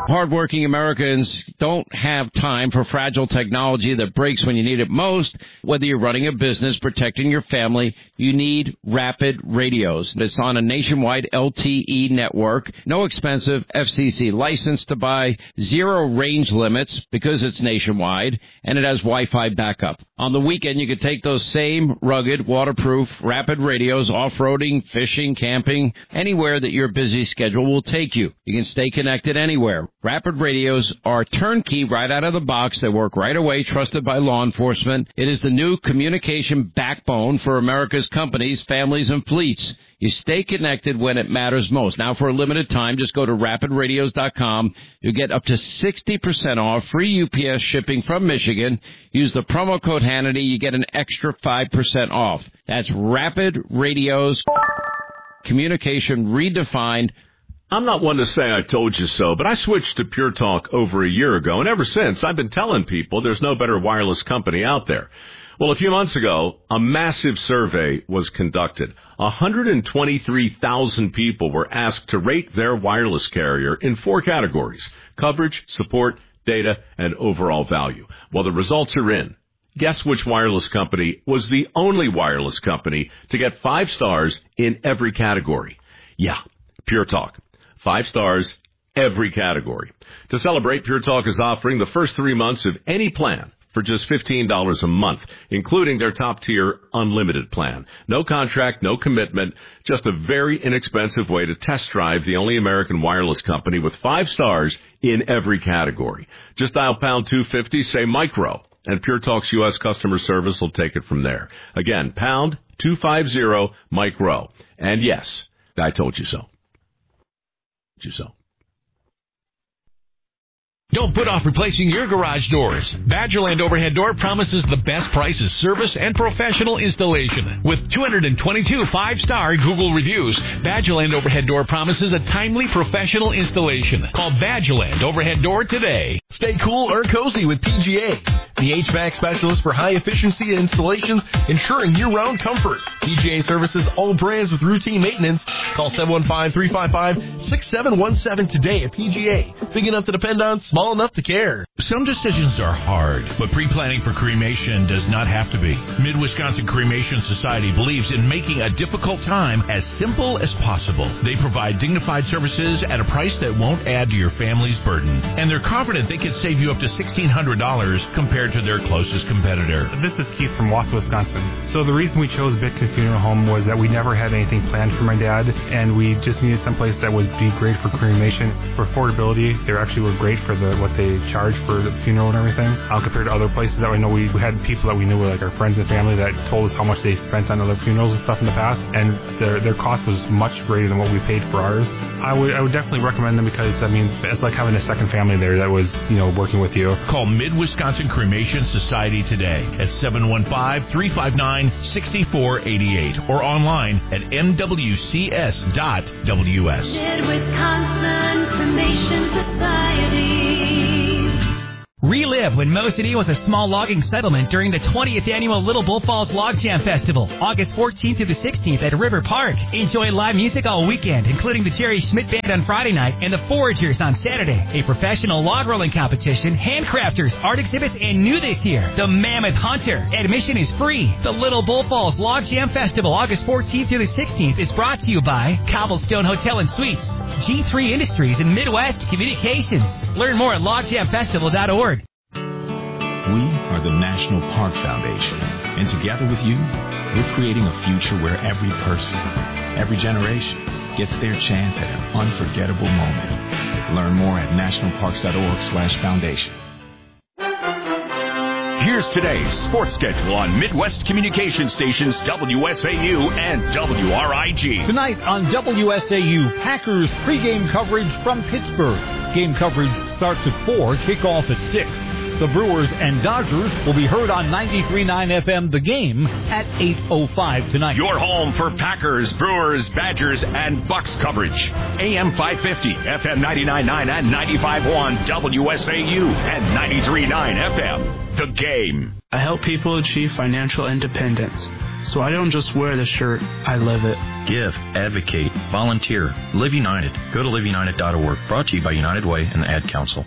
Hardworking Americans don't have time for fragile technology that breaks when you need it most. Whether you're running a business, protecting your family, you need Rapid Radios. It's on a nationwide LTE network, no expensive FCC license to buy, zero range limits because it's nationwide, and it has Wi-Fi backup. On the weekend, you could take those same rugged, waterproof Rapid Radios off-roading, fishing, camping, anywhere that your busy schedule will take you. You can stay connected anywhere. Rapid Radios are turnkey right out of the box. They work right away, trusted by law enforcement. It is the new communication backbone for America's companies, families, and fleets. You stay connected when it matters most. Now, for a limited time, just go to rapidradios.com. You'll get up to 60% off, free UPS shipping from Michigan. Use the promo code Hannity. You get an extra 5% off. That's Rapid Radios. Communication redefined. I'm not one to say I told you so, but I switched to Pure Talk over a year ago, and ever since, I've been telling people there's no better wireless company out there. Well, a few months ago, a massive survey was conducted. 123,000 people were asked to rate their wireless carrier in 4 categories: coverage, support, data, and overall value. Well, the results are in. Guess which wireless company was the only wireless company to get 5 stars in every category? Yeah, Pure Talk. 5 stars, every category. To celebrate, Pure Talk is offering the first 3 months of any plan for just $15 a month, including their top-tier unlimited plan. No contract, no commitment, just a very inexpensive way to test drive the only American wireless company with 5 stars in every category. Just dial pound 250, say micro, and Pure Talk's U.S. customer service will take it from there. Again, pound 250 micro. And yes, I told you so. Don't put off replacing your garage doors. Badgerland Overhead Door promises the best prices, service, and professional installation. With 222 5-star Google reviews, Badgerland Overhead Door promises a timely professional installation. Call Badgerland Overhead Door today. Stay cool or cozy with PGA, the HVAC specialist for high-efficiency installations, ensuring year-round comfort. PGA services all brands with routine maintenance. Call 715-355-6717 today at PGA. Big enough to depend on, small enough to care. Some decisions are hard, but pre-planning for cremation does not have to be. Mid-Wisconsin Cremation Society believes in making a difficult time as simple as possible. They provide dignified services at a price that won't add to your family's burden. And they're confident they can save you up to $1,600 compared to their closest competitor. This is Keith from Wausau, Wisconsin. So the reason we chose Bitkin Funeral Home was that we never had anything planned for my dad, and we just needed someplace that would be great for cremation. For affordability, they actually were great for what they charge for the funeral and everything. Compared to other places that we know, we had people that we knew were like our friends and family that told us how much they spent on other funerals and stuff in the past, and their cost was much greater than what we paid for ours. I would definitely recommend them because, I mean, it's like having a second family there that was, working with you. Call Mid-Wisconsin Cremation Society today at 715-359-6488 or online at mwcs.ws. Mid-Wisconsin Cremation Society. Relive when Mo City was a small logging settlement during the 20th annual Little Bull Falls Log Jam Festival, August 14th through the 16th at River Park. Enjoy live music all weekend, including the Jerry Schmidt Band on Friday night and the Foragers on Saturday. A professional log rolling competition, handcrafters, art exhibits, and new this year, the Mammoth Hunter. Admission is free. The Little Bull Falls Log Jam Festival, August 14th through the 16th, is brought to you by Cobblestone Hotel and Suites, G3 Industries, and Midwest Communications. Learn more at logjamfestival.org. We are the National Park Foundation, and together with you, we're creating a future where every person, every generation, gets their chance at an unforgettable moment. Learn more at nationalparks.org/foundation. Here's today's sports schedule on Midwest Communication Stations WSAU and WRIG. Tonight on WSAU, Packers pregame coverage from Pittsburgh. Game coverage starts at 4, kickoff at 6. The Brewers and Dodgers will be heard on 93.9 FM The Game at 8:05 tonight. Your home for Packers, Brewers, Badgers, and Bucks coverage. AM 550, FM 99.9 and 95.1 WSAU and 93.9 FM The Game. I help people achieve financial independence. So I don't just wear the shirt, I live it. Give, advocate, volunteer. Live United. Go to liveunited.org. Brought to you by United Way and the Ad Council.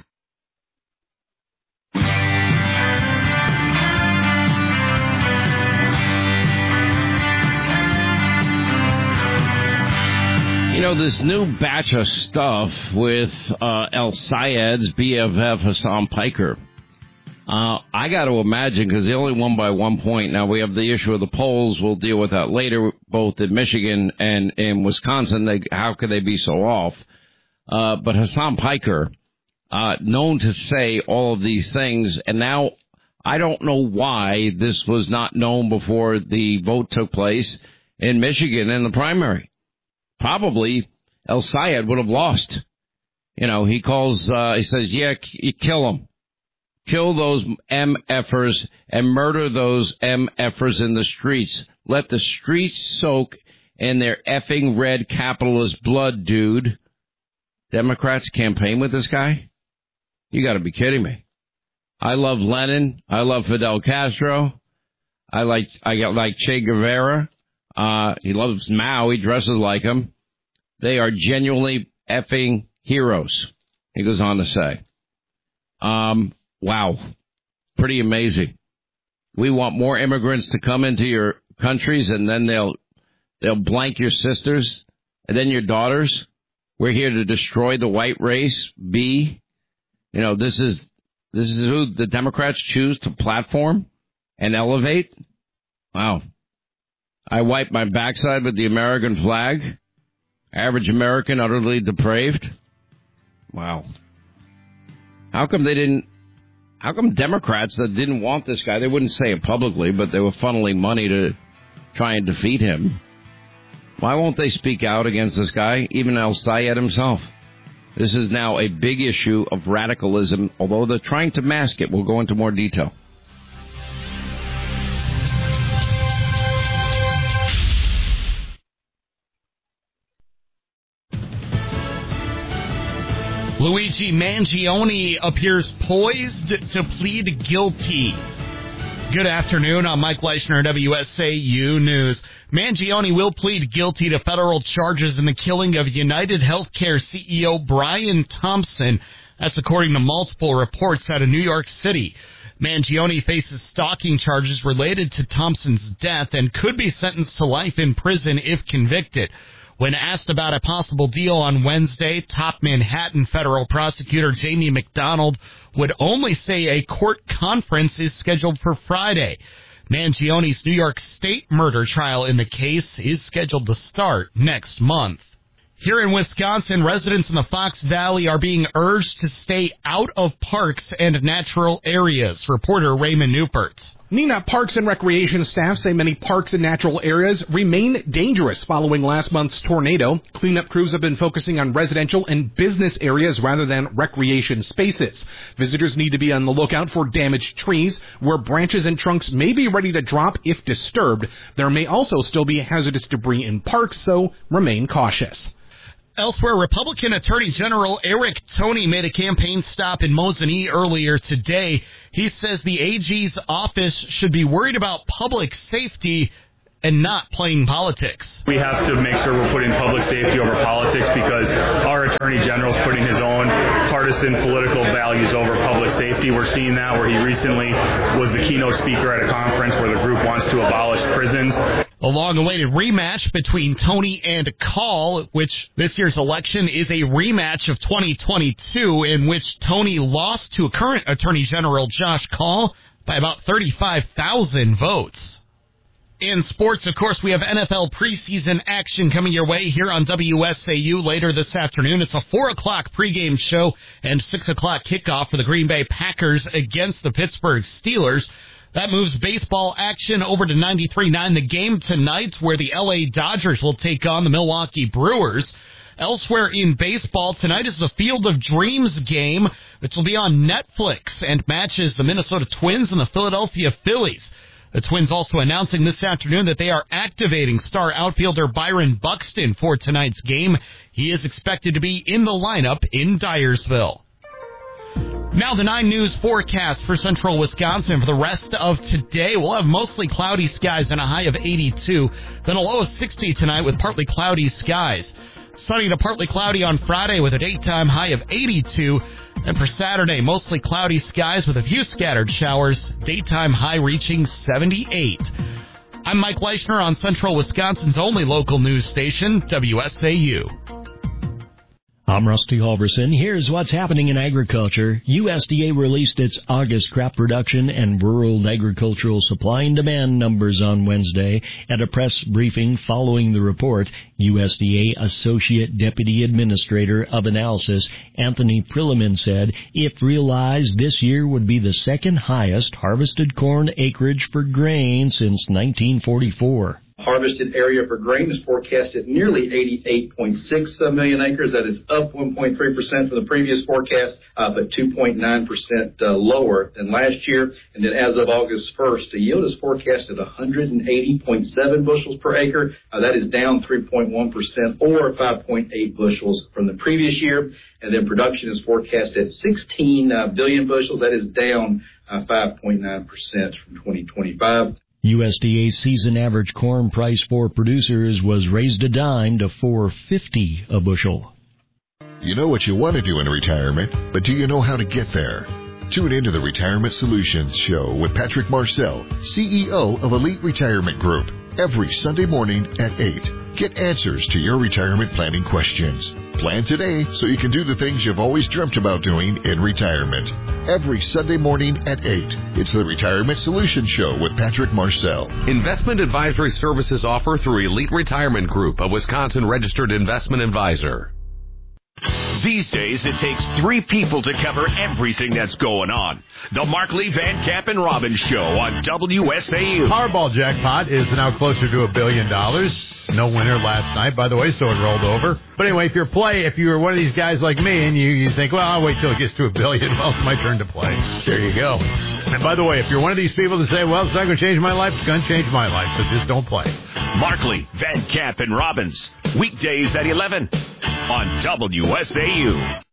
You know, this new batch of stuff with El Sayed's BFF Hassan Piker, I got to imagine, because they only won by 1 point. Now, we have the issue of the polls. We'll deal with that later, both in Michigan and in Wisconsin. How could they be so off? But Hassan Piker, known to say all of these things, and now I don't know why this was not known before the vote took place in Michigan in the primary. Probably El Sayed would have lost. You know, he says, yeah, you kill them. Kill those MFers and murder those MFers in the streets. Let the streets soak in their effing red capitalist blood, dude. Democrats campaign with this guy? You got to be kidding me. I love Lenin. I love Fidel Castro. I like Che Guevara. He loves Mao. He dresses like him. They are genuinely effing heroes, he goes on to say. Wow. Pretty amazing. We want more immigrants to come into your countries, and then they'll blank your sisters and then your daughters. We're here to destroy the white race. You know, this is who the Democrats choose to platform and elevate. Wow. I wipe my backside with the American flag. Average American, utterly depraved. Wow. How come Democrats that didn't want this guy, they wouldn't say it publicly, but they were funneling money to try and defeat him. Why won't they speak out against this guy, even El Sayed himself? This is now a big issue of radicalism, although they're trying to mask it. We'll go into more detail. Luigi Mangione appears poised to plead guilty. Good afternoon. I'm Mike Leishner, WSAU News. Mangione will plead guilty to federal charges in the killing of United Healthcare CEO Brian Thompson. That's according to multiple reports out of New York City. Mangione faces stalking charges related to Thompson's death and could be sentenced to life in prison if convicted. When asked about a possible deal on Wednesday, top Manhattan federal prosecutor Jamie McDonald would only say a court conference is scheduled for Friday. Mangione's New York State murder trial in the case is scheduled to start next month. Here in Wisconsin, residents in the Fox Valley are being urged to stay out of parks and natural areas. Reporter Raymond Newport. Nina, Parks and Recreation staff say many parks and natural areas remain dangerous following last month's tornado. Cleanup crews have been focusing on residential and business areas rather than recreation spaces. Visitors need to be on the lookout for damaged trees where branches and trunks may be ready to drop if disturbed. There may also still be hazardous debris in parks, so remain cautious. Elsewhere, Republican Attorney General Eric Toney made a campaign stop in Mosinee earlier today. He says the AG's office should be worried about public safety and not playing politics. We have to make sure we're putting public safety over politics because our Attorney General is putting his own partisan political values over public safety. We're seeing that where he recently was the keynote speaker at a conference where the group wants to abolish prisons. A long-awaited rematch between Toney and Call, which this year's election is a rematch of 2022, in which Toney lost to current Attorney General Josh Call by about 35,000 votes. In sports, of course, we have NFL preseason action coming your way here on WSAU later this afternoon. It's a 4 o'clock pregame show and 6 o'clock kickoff for the Green Bay Packers against the Pittsburgh Steelers. That moves baseball action over to 93.9 The Game tonight, where the LA Dodgers will take on the Milwaukee Brewers. Elsewhere in baseball, tonight is the Field of Dreams game, which will be on Netflix and matches the Minnesota Twins and the Philadelphia Phillies. The Twins also announcing this afternoon that they are activating star outfielder Byron Buxton for tonight's game. He is expected to be in the lineup in Dyersville. Now the 9 News forecast for central Wisconsin for the rest of today. We'll have mostly cloudy skies and a high of 82. Then a low of 60 tonight with partly cloudy skies. Sunny to partly cloudy on Friday with a daytime high of 82. And for Saturday, mostly cloudy skies with a few scattered showers. Daytime high reaching 78. I'm Mike Leischner on Central Wisconsin's only local news station, WSAU. I'm Rusty Halverson. Here's what's happening in agriculture. USDA released its August crop production and rural agricultural supply and demand numbers on Wednesday. At a press briefing following the report, USDA Associate Deputy Administrator of Analysis Anthony Prilliman said, if realized, this year would be the second highest harvested corn acreage for grain since 1944. Harvested area for grain is forecast at nearly 88.6 million acres. That is up 1.3% from the previous forecast, but 2.9% lower than last year. And then as of August 1st, the yield is forecast at 180.7 bushels per acre. That is down 3.1% or 5.8 bushels from the previous year. And then production is forecast at 16 billion bushels. That is down 5.9% from 2025. USDA's season average corn price for producers was raised a dime to $4.50 a bushel. You know what you want to do in retirement, but do you know how to get there? Tune into the Retirement Solutions Show with Patrick Marcel, CEO of Elite Retirement Group, every Sunday morning at 8. Get answers to your retirement planning questions. Plan today so you can do the things you've always dreamt about doing in retirement. Every Sunday morning at 8. It's the Retirement Solutions Show with Patrick Marcel. Investment advisory services offered through Elite Retirement Group, a Wisconsin registered investment advisor. These days, it takes 3 people to cover everything that's going on. The Markley, Van Camp, and Robbins Show on WSAU. Powerball jackpot is now closer to $1 billion. No winner last night, by the way, so it rolled over. But anyway, if you're one of these guys like me and you think, well, I'll wait till it gets to $1 billion. Well, it's my turn to play. There you go. And by the way, if you're one of these people that say, well, it's not going to change my life, it's going to change my life, so just don't play. Markley, Van Camp, and Robbins. Weekdays at 11 on WSAU.